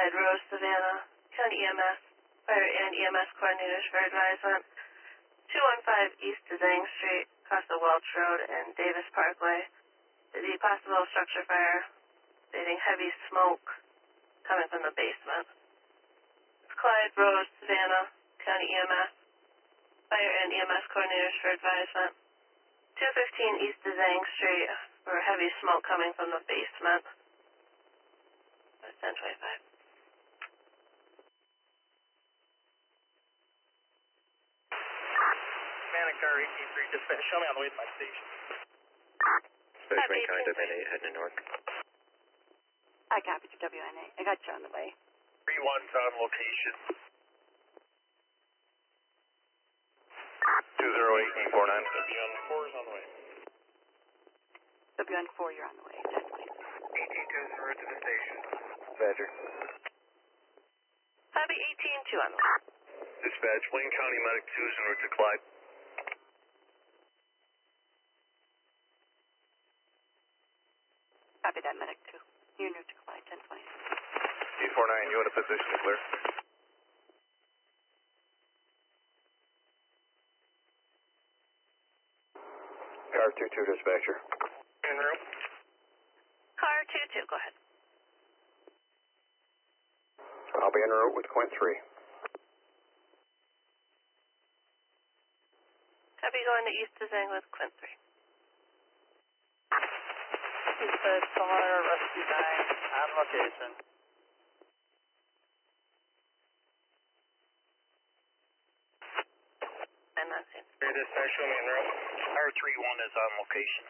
Clyde, Rose, Savannah, County EMS, Fire and EMS coordinators for advisement. 215 East Zhang Street, across the Welch Road and Davis Parkway. The possible structure fire, stating heavy smoke coming from the basement. Clyde, Rose, Savannah, County EMS, Fire and EMS coordinators for advisement. 215 East Zhang Street for heavy smoke coming from the basement. 1025. Manic car 18-3, dispatch, show me on the way to my station. Dispatch, Wayne County, WNA, heading to north. I copy to WNA. I got you on the way. 3-1's on location. 208-49. WN4 is on the way. WN4, you're on the way. 10 please. 18-2 is en route to the station. Badger. Copy 18-2 on the way. Dispatch, Wayne County Medic 2 is en route to Clyde. Copy that, Medic 2. You're near to Clyde, 1020. D49, you in a position to clear. Car 22, dispatcher. En route. Car 22, go ahead. I'll be en route with Quint 3. Copy going to East Zhang with Quint 3. Dispatch, Fire, Rescue 9, on location. I'm not seeing. Here, dispatch, show me en route. R31 is on location.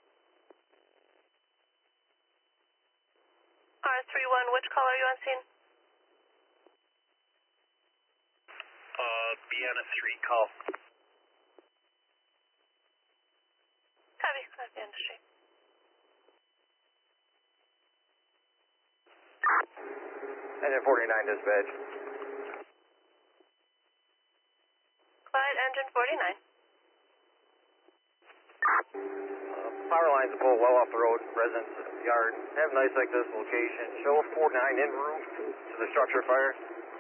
R31, which call are you on scene? Vienna 3 call. Copy, copy on the street. Engine 49, dispatch. Clyde, engine 49. Power lines pull well off the road, residents yard. Have nice like this location. Show 49 en route to the structure fire.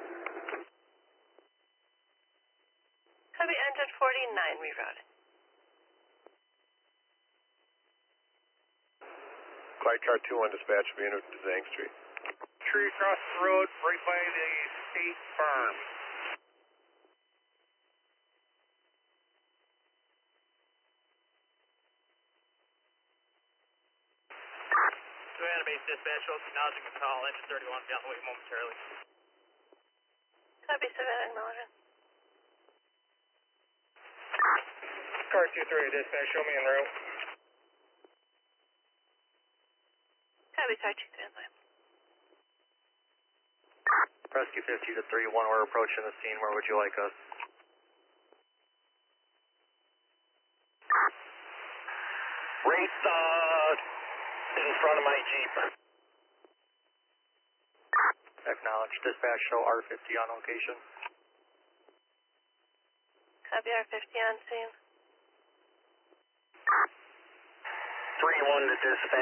Copy, engine 49 rerouted. Clyde car 2 on dispatch, be en route to Zhang Street. Tree across the road, right by the state farm. Savannah base dispatch, shows acknowledging the call. Engine 31 be on the way momentarily. Copy, Savannah acknowledging. Car 23 dispatch, show me en route. Copy, car 23 on the way. Rescue 50 to 31, we're approaching the scene. Where would you like us? Right in front of my Jeep. Acknowledge. Dispatch, show R50 on location. Copy, R50 on scene. 3-1 to dispatch.